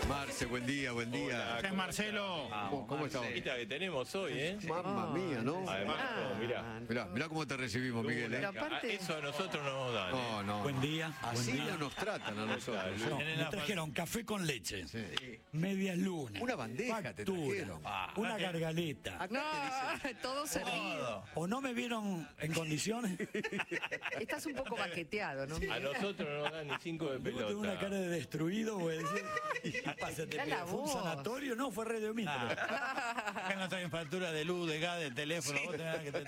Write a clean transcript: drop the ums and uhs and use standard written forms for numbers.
Marce, buen día, buen día. Hola, Marcelo. ¿Cómo estás? Visita que tenemos hoy, ¿eh? Mamma mía, ¿no? Además, mirá. Mirá cómo te recibimos, Miguel. Pero aparte- Eso a nosotros no nos dan. No, no. Buen día. Así buen día. no nos tratan a nosotros. Claro, ¿no? Me trajeron café con leche, Sí. medias lunas, Una bandeja te trajeron. una gargaleta. Acá te No, todo servido. ¿O no me vieron en condiciones? Estás un poco baqueteado, ¿no? A nosotros no nos dan ni 5 de Luego tengo una cara pelota. de destruido, güey. ¿Fue Mirá la un voz. sanatorio? No, fue Radio Micro. Acá no traen factura de luz, de gas, de teléfono. Vos tenés que